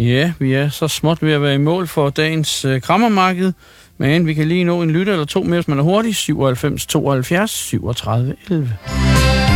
Ja, vi er så småt ved at være i mål for dagens krammermarked. Men vi kan lige nå en lytter eller to mere, hvis man er hurtig. 97 72 37 11.